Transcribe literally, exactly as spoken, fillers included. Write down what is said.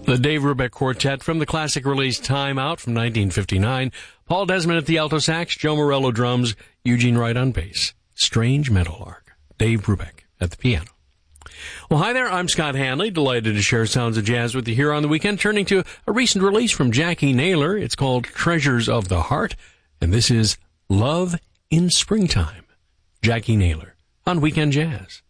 The Dave Brubeck Quartet from the classic release Time Out from nineteen fifty-nine. Paul Desmond at the alto sax, Joe Morello drums, Eugene Wright on bass. Strange Meadowlark. Dave Brubeck at the piano. Well, hi there, I'm Scott Hanley, delighted to share sounds of jazz with you here on the weekend, turning to a recent release from Jackie Naylor. It's called Treasures of the Heart, and this is Love in Springtime. Jackie Naylor on Weekend Jazz.